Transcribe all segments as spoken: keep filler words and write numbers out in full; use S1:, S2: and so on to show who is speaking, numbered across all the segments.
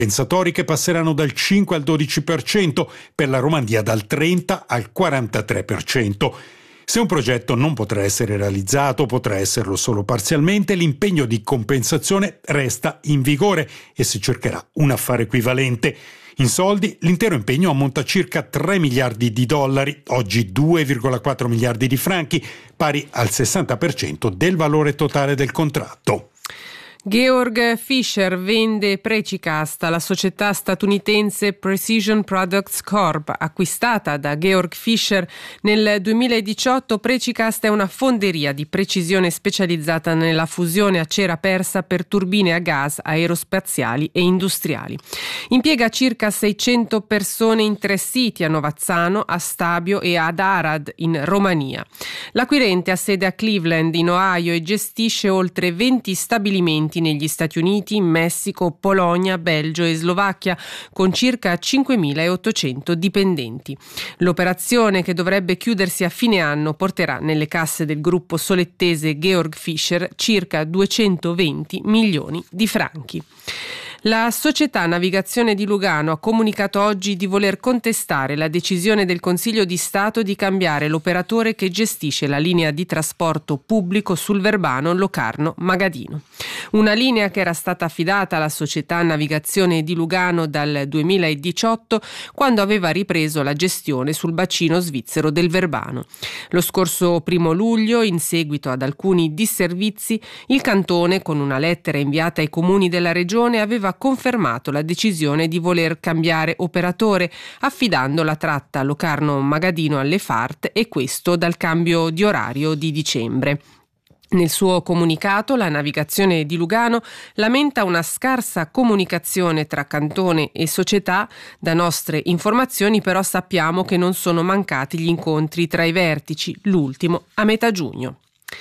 S1: compensatori che passeranno dal cinque al dodici per cento, per la Romandia dal trenta al quarantatré per cento. Se un progetto non potrà essere realizzato, potrà esserlo solo parzialmente, l'impegno di compensazione resta in vigore e si cercherà un affare equivalente. In soldi, l'intero impegno ammonta a circa tre miliardi di dollari, oggi due virgola quattro miliardi di franchi, pari al sessanta per cento del valore totale del contratto.
S2: Georg Fischer vende Precicast alla società statunitense Precision Products Corp. Acquistata da Georg Fischer nel duemiladiciotto, Precicast è una fonderia di precisione specializzata nella fusione a cera persa per turbine a gas aerospaziali e industriali. Impiega circa seicento persone in tre siti, a Novazzano, a Stabio e ad Arad in Romania. L'acquirente ha sede a Cleveland in Ohio e gestisce oltre venti stabilimenti negli Stati Uniti, Messico, Polonia, Belgio e Slovacchia, con circa cinquemilaottocento dipendenti. L'operazione, che dovrebbe chiudersi a fine anno, porterà nelle casse del gruppo solettese Georg Fischer circa duecentoventi milioni di franchi. La società Navigazione di Lugano ha comunicato oggi di voler contestare la decisione del Consiglio di Stato di cambiare l'operatore che gestisce la linea di trasporto pubblico sul Verbano Locarno-Magadino. Una linea che era stata affidata alla società Navigazione di Lugano dal duemiladiciotto, quando aveva ripreso la gestione sul bacino svizzero del Verbano. Lo scorso primo luglio, in seguito ad alcuni disservizi, il cantone, con una lettera inviata ai comuni della regione, aveva confermato la decisione di voler cambiare operatore, affidando la tratta Locarno-Magadino alle F A R T, e questo dal cambio di orario di dicembre. Nel suo comunicato, la Navigazione di Lugano lamenta una scarsa comunicazione tra cantone e società. Da nostre informazioni, però, sappiamo che non sono mancati gli incontri tra i vertici, l'ultimo a metà giugno.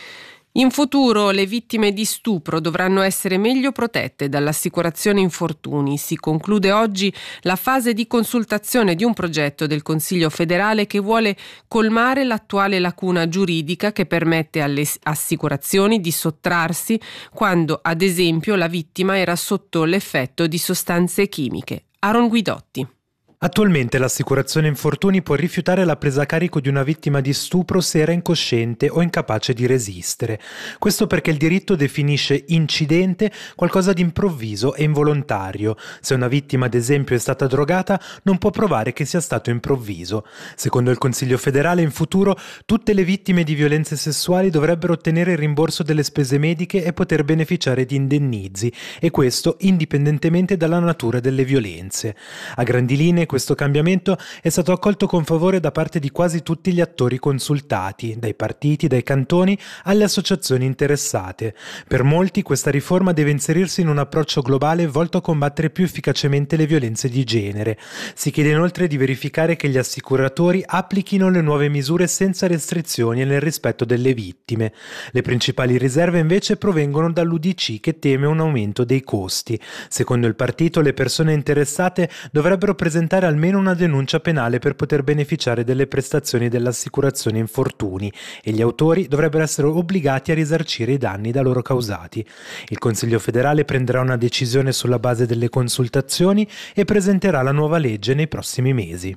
S2: In futuro le vittime di stupro dovranno essere meglio protette dall'assicurazione infortuni. Si conclude oggi la fase di consultazione di un progetto del Consiglio federale che vuole colmare l'attuale lacuna giuridica che permette alle assicurazioni di sottrarsi quando, ad esempio, la vittima era sotto l'effetto di sostanze chimiche. Aaron Guidotti.
S3: Attualmente l'assicurazione infortuni può rifiutare la presa a carico di una vittima di stupro se era incosciente o incapace di resistere. Questo perché il diritto definisce incidente qualcosa di improvviso e involontario. Se una vittima, ad esempio, è stata drogata, non può provare che sia stato improvviso. Secondo il Consiglio federale, in futuro tutte le vittime di violenze sessuali dovrebbero ottenere il rimborso delle spese mediche e poter beneficiare di indennizi, e questo indipendentemente dalla natura delle violenze. A grandi linee, questo cambiamento è stato accolto con favore da parte di quasi tutti gli attori consultati, dai partiti, dai cantoni alle associazioni interessate. Per molti questa riforma deve inserirsi in un approccio globale volto a combattere più efficacemente le violenze di genere. Si chiede inoltre di verificare che gli assicuratori applichino le nuove misure senza restrizioni e nel rispetto delle vittime. Le principali riserve invece provengono dall'U D C, che teme un aumento dei costi. Secondo il partito, le persone interessate dovrebbero presentare almeno una denuncia penale per poter beneficiare delle prestazioni dell'assicurazione infortuni, e gli autori dovrebbero essere obbligati a risarcire i danni da loro causati. Il Consiglio federale prenderà una decisione sulla base delle consultazioni e presenterà la nuova legge nei prossimi mesi.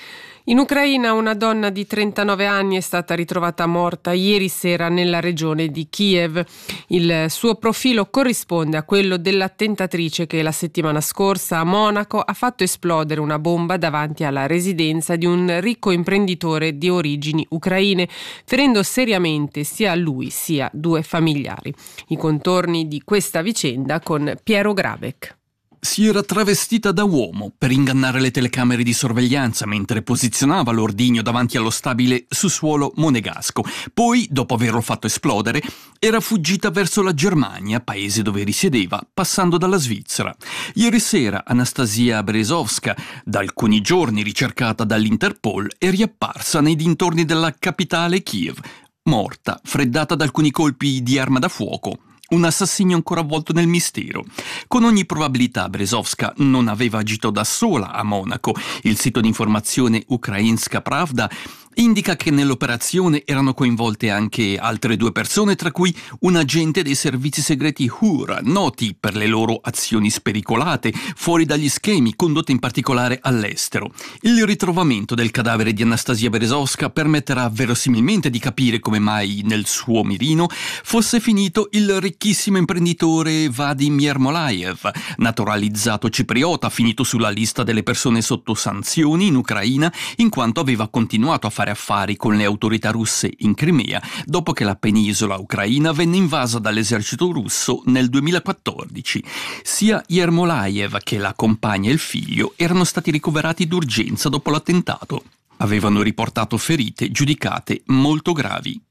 S2: In Ucraina una donna di trentanove anni è stata ritrovata morta ieri sera nella regione di Kiev. Il suo profilo corrisponde a quello dell'attentatrice che la settimana scorsa a Monaco ha fatto esplodere una bomba davanti alla residenza di un ricco imprenditore di origini ucraine, ferendo seriamente sia lui sia due familiari. I contorni di questa vicenda con Piero Grabeck.
S4: Si era travestita da uomo per ingannare le telecamere di sorveglianza mentre posizionava l'ordigno davanti allo stabile su suolo monegasco. Poi, dopo averlo fatto esplodere, era fuggita verso la Germania, paese dove risiedeva, passando dalla Svizzera. Ieri sera Anastasia Berezovska, da alcuni giorni ricercata dall'Interpol, è riapparsa nei dintorni della capitale Kiev, morta, freddata da alcuni colpi di arma da fuoco. Un assassinio ancora avvolto nel mistero. Con ogni probabilità Berezovska non aveva agito da sola a Monaco. Il sito di informazione Ukrainska Pravda indica che nell'operazione erano coinvolte anche altre due persone, tra cui un agente dei servizi segreti U R, noti per le loro azioni spericolate, fuori dagli schemi, condotte in particolare all'estero. Il ritrovamento del cadavere di Anastasia Berezovska permetterà verosimilmente di capire come mai nel suo mirino fosse finito il ricchissimo imprenditore Vadim Yermolayev, naturalizzato cipriota, finito sulla lista delle persone sotto sanzioni in Ucraina, in quanto aveva continuato a fare affari con le autorità russe in Crimea dopo che la penisola ucraina venne invasa dall'esercito russo nel duemilaquattordici. Sia Yermolayev che la compagna e il figlio erano stati ricoverati d'urgenza dopo l'attentato. Avevano riportato ferite giudicate molto gravi.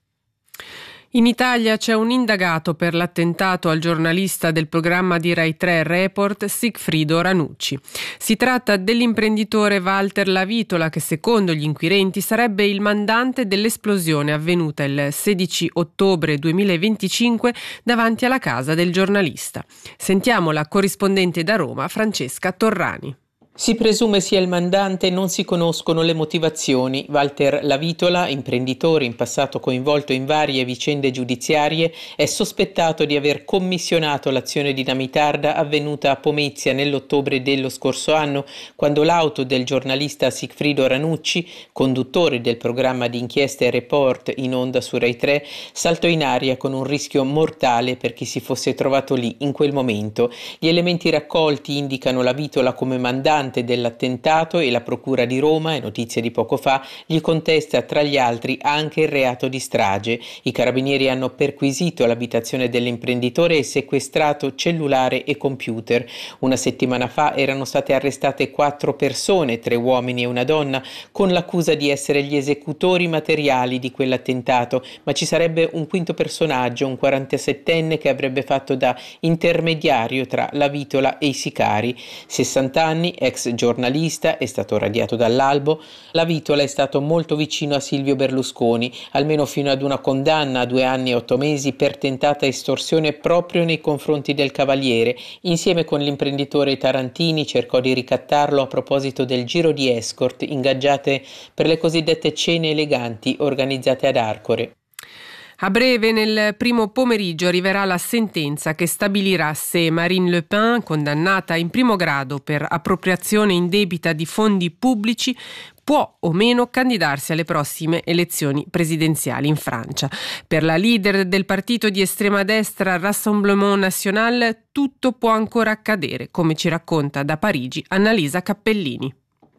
S2: In Italia c'è un indagato per l'attentato al giornalista del programma di Rai tre Report Sigfrido Ranucci. Si tratta dell'imprenditore Walter Lavitola che secondo gli inquirenti sarebbe il mandante dell'esplosione avvenuta il sedici ottobre duemilaventicinque davanti alla casa del giornalista. Sentiamo la corrispondente da Roma Francesca Torrani.
S5: Si presume sia il mandante e non si conoscono le motivazioni. Walter Lavitola, imprenditore in passato coinvolto in varie vicende giudiziarie, è sospettato di aver commissionato l'azione dinamitarda avvenuta a Pomezia nell'ottobre dello scorso anno, quando l'auto del giornalista Sigfrido Ranucci, conduttore del programma di inchieste Report in onda su Rai tre, saltò in aria con un rischio mortale per chi si fosse trovato lì in quel momento. Gli elementi raccolti indicano Lavitola come mandante dell'attentato e la Procura di Roma, è notizia di poco fa, gli contesta tra gli altri anche il reato di strage. I carabinieri hanno perquisito l'abitazione dell'imprenditore e sequestrato cellulare e computer. Una settimana fa erano state arrestate quattro persone, tre uomini e una donna, con l'accusa di essere gli esecutori materiali di quell'attentato, ma ci sarebbe un quinto personaggio, un quarantasettenne che avrebbe fatto da intermediario tra Lavitola e i sicari. sessanta anni, ex giornalista, è stato radiato dall'albo. Lavitola è stato molto vicino a Silvio Berlusconi, almeno fino ad una condanna a due anni e otto mesi per tentata estorsione proprio nei confronti del Cavaliere. Insieme con l'imprenditore Tarantini cercò di ricattarlo a proposito del giro di escort ingaggiate per le cosiddette cene eleganti organizzate ad Arcore.
S2: A breve, nel primo pomeriggio, arriverà la sentenza che stabilirà se Marine Le Pen, condannata in primo grado per appropriazione indebita di fondi pubblici, può o meno candidarsi alle prossime elezioni presidenziali in Francia. Per la leader del partito di estrema destra Rassemblement National tutto può ancora accadere, come ci racconta da Parigi Annalisa Cappellini.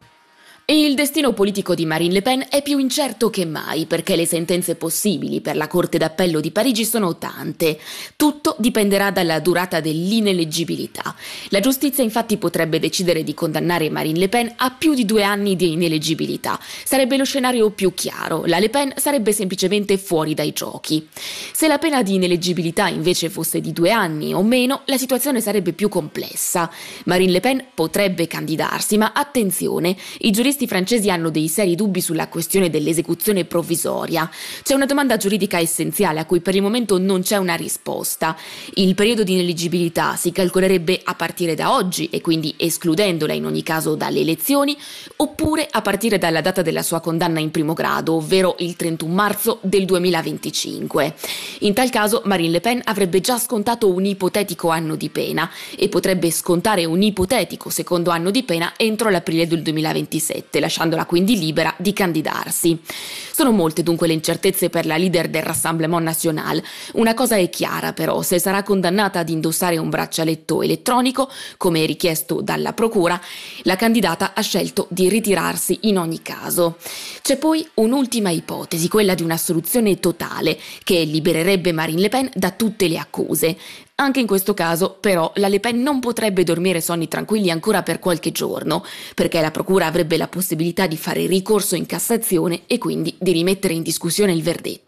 S6: E il destino politico di Marine Le Pen è più incerto che mai, perché le sentenze possibili per la Corte d'Appello di Parigi sono tante. Tutto dipenderà dalla durata dell'ineleggibilità. La giustizia infatti potrebbe decidere di condannare Marine Le Pen a più di due anni di ineleggibilità. Sarebbe lo scenario più chiaro. La Le Pen sarebbe semplicemente fuori dai giochi. Se la pena di ineleggibilità invece fosse di due anni o meno, la situazione sarebbe più complessa. Marine Le Pen potrebbe candidarsi, ma attenzione, i giuristi I francesi hanno dei seri dubbi sulla questione dell'esecuzione provvisoria. C'è una domanda giuridica essenziale a cui per il momento non c'è una risposta. Il periodo di ineleggibilità si calcolerebbe a partire da oggi e quindi escludendola in ogni caso dalle elezioni, oppure a partire dalla data della sua condanna in primo grado, ovvero il trentuno marzo del duemilaventicinque. In tal caso Marine Le Pen avrebbe già scontato un ipotetico anno di pena e potrebbe scontare un ipotetico secondo anno di pena entro l'aprile del duemilaventisette. Lasciandola quindi libera di candidarsi. Sono molte dunque le incertezze per la leader del Rassemblement National. Una cosa è chiara però: se sarà condannata ad indossare un braccialetto elettronico, come richiesto dalla procura, la candidata ha scelto di ritirarsi in ogni caso. C'è poi un'ultima ipotesi, quella di una soluzione totale, che libererebbe Marine Le Pen da tutte le accuse. Anche in questo caso, però, la Le Pen non potrebbe dormire sonni tranquilli ancora per qualche giorno, perché la procura avrebbe la possibilità di fare ricorso in Cassazione e quindi di rimettere in discussione il verdetto.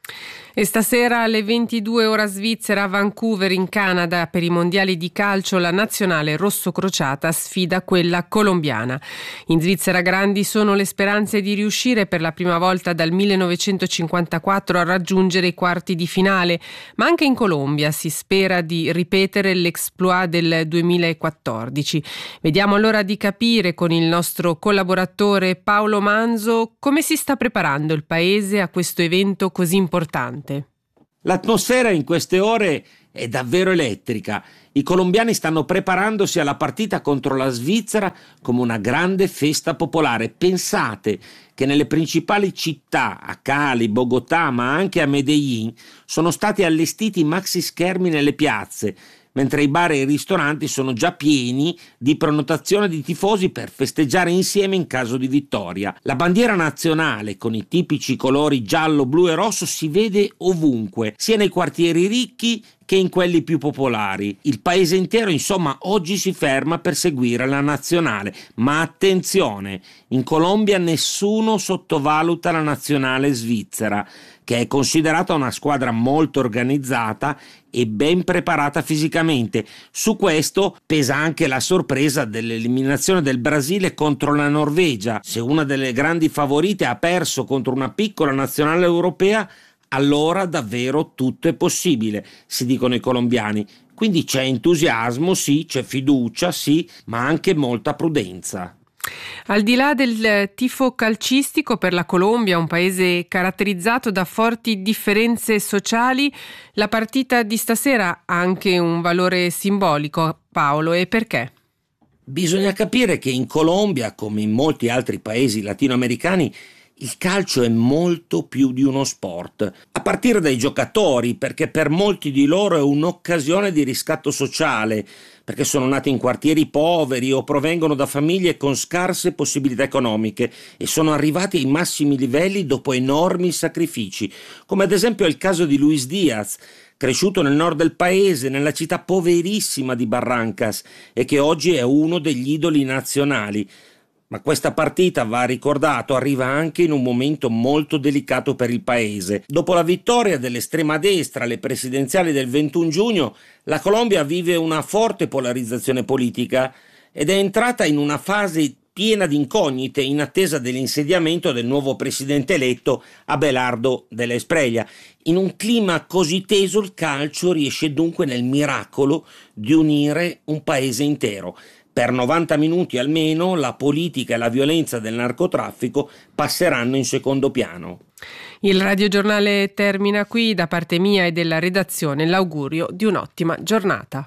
S2: E stasera alle ventidue ora svizzera a Vancouver in Canada per i mondiali di calcio la nazionale rosso-crociata sfida quella colombiana. In Svizzera grandi sono le speranze di riuscire per la prima volta dal millenovecentocinquantaquattro a raggiungere i quarti di finale, ma anche in Colombia si spera di ripetere l'exploit del duemilaquattordici. Vediamo allora di capire con il nostro collaboratore Paolo Manzo come si sta preparando il paese a questo evento così importante.
S7: L'atmosfera in queste ore è davvero elettrica. I colombiani stanno preparandosi alla partita contro la Svizzera come una grande festa popolare. Pensate che nelle principali città, a Cali, Bogotà, ma anche a Medellin, sono stati allestiti maxi schermi nelle piazze, mentre i bar e i ristoranti sono già pieni di prenotazione di tifosi per festeggiare insieme in caso di vittoria. La bandiera nazionale con i tipici colori giallo, blu e rosso si vede ovunque, sia nei quartieri ricchi che in quelli più popolari. Il paese intero, insomma, oggi si ferma per seguire la nazionale. Ma attenzione, in Colombia nessuno sottovaluta la nazionale svizzera, che è considerata una squadra molto organizzata e ben preparata fisicamente. Su questo pesa anche la sorpresa dell'eliminazione del Brasile contro la Norvegia. Se una delle grandi favorite ha perso contro una piccola nazionale europea, allora davvero tutto è possibile, si dicono i colombiani. Quindi c'è entusiasmo, sì, c'è fiducia, sì, ma anche molta prudenza.
S2: Al di là del tifo calcistico per la Colombia, un paese caratterizzato da forti differenze sociali, la partita di stasera ha anche un valore simbolico, Paolo, e perché?
S7: Bisogna capire che in Colombia, come in molti altri paesi latinoamericani, il calcio è molto più di uno sport, a partire dai giocatori, perché per molti di loro è un'occasione di riscatto sociale, perché sono nati in quartieri poveri o provengono da famiglie con scarse possibilità economiche e sono arrivati ai massimi livelli dopo enormi sacrifici, come ad esempio è il caso di Luis Diaz, cresciuto nel nord del paese, nella città poverissima di Barrancas, e che oggi è uno degli idoli nazionali. Ma questa partita, va ricordato, arriva anche in un momento molto delicato per il paese. Dopo la vittoria dell'estrema destra alle presidenziali del ventuno giugno, la Colombia vive una forte polarizzazione politica ed è entrata in una fase piena di incognite in attesa dell'insediamento del nuovo presidente eletto Abelardo della Espriella. In un clima così teso il calcio riesce dunque nel miracolo di unire un paese intero. Per novanta minuti almeno la politica e la violenza del narcotraffico passeranno in secondo piano.
S2: Il radiogiornale termina qui. Da parte mia e della redazione l'augurio di un'ottima giornata.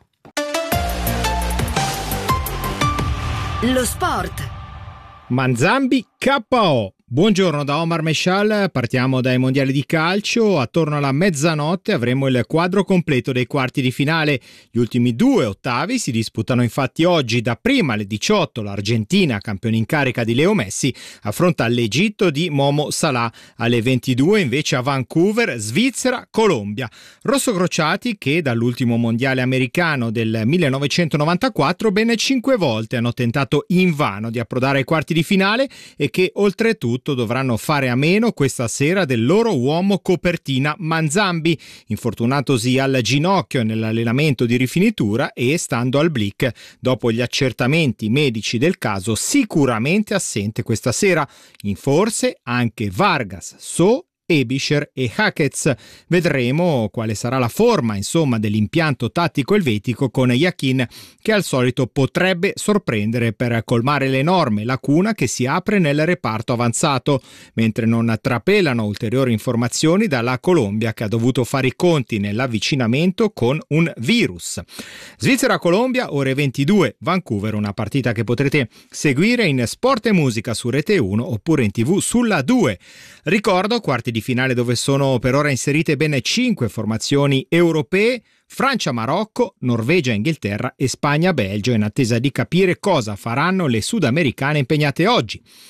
S8: Lo sport.
S9: Manzambi K O. Buongiorno da Omar Meshal, partiamo dai mondiali di calcio. Attorno alla mezzanotte avremo il quadro completo dei quarti di finale. Gli ultimi due ottavi si disputano infatti oggi. Dapprima alle diciotto l'Argentina, campione in carica di Leo Messi, affronta l'Egitto di Momo Salah. Alle ventidue invece a Vancouver, Svizzera-Colombia. Rossocrociati che dall'ultimo mondiale americano del millenovecentonovantaquattro ben cinque volte hanno tentato invano di approdare ai quarti di finale e che oltretutto dovranno fare a meno questa sera del loro uomo copertina Manzambi, infortunatosi al ginocchio nell'allenamento di rifinitura e stando al Blick dopo gli accertamenti medici del caso sicuramente assente questa sera. In forse anche Vargas, So, Ebischer e Hacketz. Vedremo quale sarà la forma insomma dell'impianto tattico elvetico con Yakin, che al solito potrebbe sorprendere per colmare l'enorme lacuna che si apre nel reparto avanzato, mentre non trapelano ulteriori informazioni dalla Colombia, che ha dovuto fare i conti nell'avvicinamento con un virus. Svizzera-Colombia, ore ventidue, Vancouver, una partita che potrete seguire in Sport e Musica su Rete uno oppure in tv sulla due. Ricordo quarti di finale dove sono per ora inserite ben cinque formazioni europee: Francia-Marocco, Norvegia-Inghilterra e Spagna-Belgio, in attesa di capire cosa faranno le sudamericane impegnate oggi.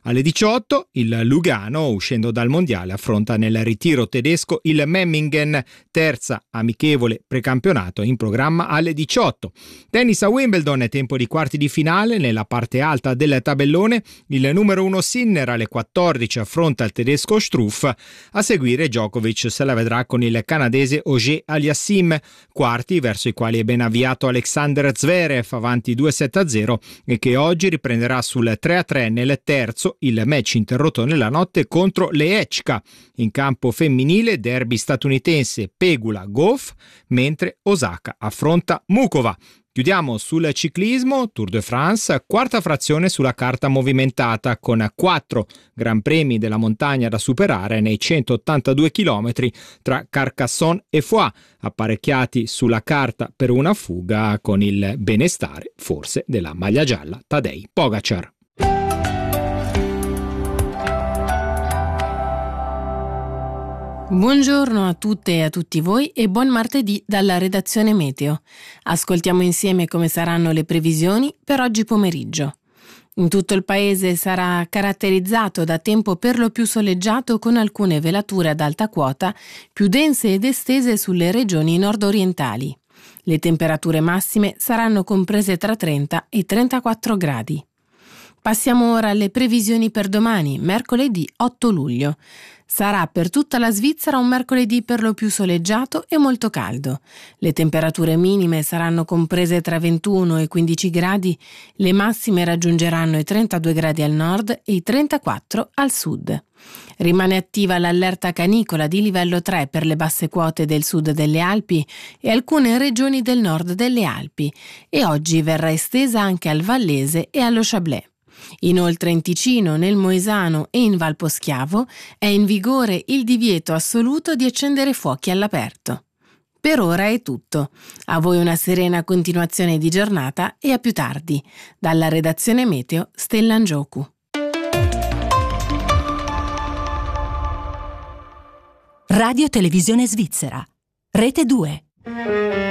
S9: Alle diciotto il Lugano, uscendo dal mondiale, affronta nel ritiro tedesco il Memmingen, terza amichevole precampionato in programma alle diciotto. Tennis a Wimbledon, è tempo di quarti di finale. Nella parte alta del tabellone il numero uno Sinner alle quattordici affronta il tedesco Struff. A seguire Djokovic se la vedrà con il canadese Auger-Aliassime, quarti verso i quali è ben avviato Alexander Zverev, avanti due sette a zero, e che oggi riprenderà sul tre a tre nel terzo, il match interrotto nella notte contro Lehečka. In campo femminile derby statunitense Pegula-Goff, mentre Osaka affronta Mukova. Chiudiamo sul ciclismo, Tour de France, quarta frazione sulla carta movimentata, con quattro gran premi della montagna da superare nei centottantadue chilometri tra Carcassonne e Foix, apparecchiati sulla carta per una fuga con il benestare, forse, della maglia gialla Tadej Pogačar.
S2: Buongiorno a tutte e a tutti voi e buon martedì dalla redazione Meteo. Ascoltiamo insieme come saranno le previsioni per oggi pomeriggio. In tutto il paese sarà caratterizzato da tempo per lo più soleggiato, con alcune velature ad alta quota più dense ed estese sulle regioni nord-orientali. Le temperature massime saranno comprese tra trenta e trentaquattro gradi. Passiamo ora alle previsioni per domani, mercoledì otto luglio. Sarà per tutta la Svizzera un mercoledì per lo più soleggiato e molto caldo. Le temperature minime saranno comprese tra ventuno e quindici gradi, le massime raggiungeranno i trentadue gradi al nord e i trentaquattro al sud. Rimane attiva l'allerta canicola di livello tre per le basse quote del sud delle Alpi e alcune regioni del nord delle Alpi, e oggi verrà estesa anche al Vallese e allo Chablais. Inoltre in Ticino, nel Moesano e in Val Poschiavo è in vigore il divieto assoluto di accendere fuochi all'aperto. Per ora è tutto. A voi una serena continuazione di giornata e a più tardi. Dalla redazione Meteo, Stella Ngioku.
S8: Radio Televisione Svizzera, Rete due.